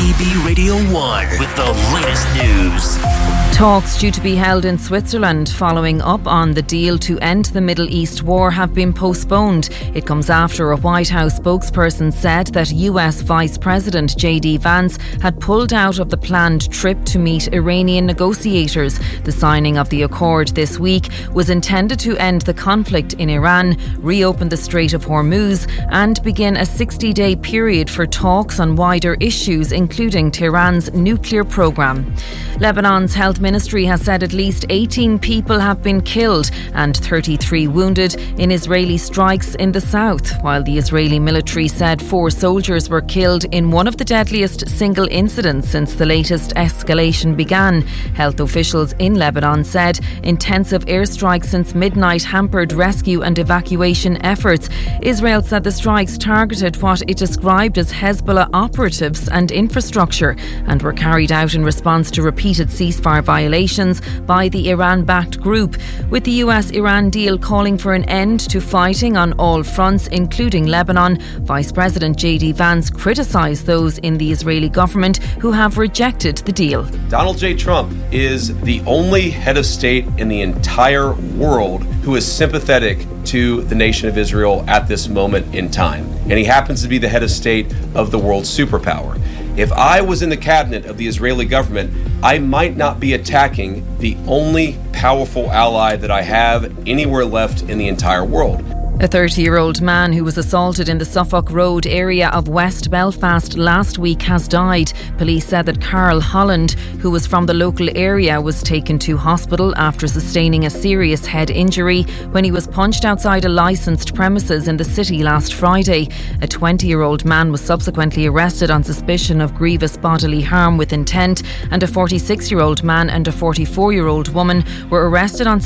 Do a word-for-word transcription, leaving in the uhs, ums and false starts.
C B Radio one with the latest news. Talks due to be held in Switzerland following up on the deal to end the Middle East war have been postponed. It comes after a White House spokesperson said that U S Vice President J D Vance had pulled out of the planned trip to meet Iranian negotiators. The signing of the accord this week was intended to end the conflict in Iran, reopen the Strait of Hormuz and begin a sixty-day period for talks on wider issues, including Tehran's nuclear program. Lebanon's health ministry has said at least eighteen people have been killed and thirty-three wounded in Israeli strikes in the south, while the Israeli military said four soldiers were killed in one of the deadliest single incidents since the latest escalation began. Health officials in Lebanon said intensive airstrikes since midnight hampered rescue and evacuation efforts. Israel said the strikes targeted what it described as Hezbollah operatives and infrastructure and were carried out in response to repeated ceasefire violations by the Iran-backed group. With the U S-Iran deal calling for an end to fighting on all fronts, including Lebanon, Vice President J D Vance criticised those in the Israeli government who have rejected the deal. Donald J. Trump is the only head of state in the entire world who is sympathetic to the nation of Israel at this moment in time. And he happens to be the head of state of the world superpower. If I was in the cabinet of the Israeli government, I might not be attacking the only powerful ally that I have anywhere left in the entire world. A thirty-year-old man who was assaulted in the Suffolk Road area of West Belfast last week has died. Police said that Carl Holland, who was from the local area, was taken to hospital after sustaining a serious head injury when he was punched outside a licensed premises in the city last Friday. A twenty-year-old man was subsequently arrested on suspicion of grievous bodily harm with intent, and a forty-six-year-old man and a forty-four-year-old woman were arrested on